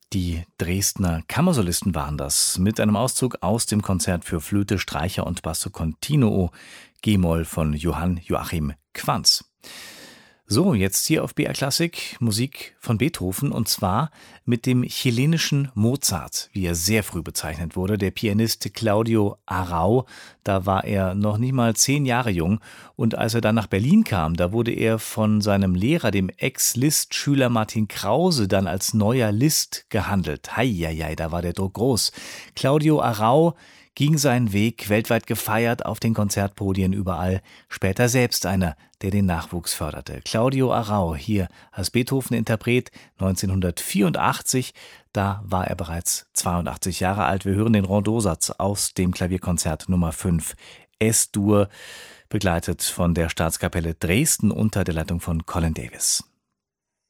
Die Dresdner Kammersolisten waren das, mit einem Auszug aus dem Konzert für Flöte, Streicher und Basso Continuo G-Moll von Johann Joachim Quanz. So, jetzt hier auf BR Klassik Musik von Beethoven, und zwar mit dem chilenischen Mozart, wie er sehr früh bezeichnet wurde, der Pianist Claudio Arrau. Da war er noch nicht mal 10 Jahre jung, und als er dann nach Berlin kam, da wurde er von seinem Lehrer, dem Ex-Liszt-Schüler Martin Krause, dann als neuer Liszt gehandelt. Heieiei, da war der Druck groß. Claudio Arrau ging seinen Weg, weltweit gefeiert, auf den Konzertpodien überall, später selbst einer, der den Nachwuchs förderte. Claudio Arrau, hier als Beethoven-Interpret 1984, da war er bereits 82 Jahre alt. Wir hören den Rondeau-Satz aus dem Klavierkonzert Nummer 5, S-Dur, begleitet von der Staatskapelle Dresden unter der Leitung von Colin Davis.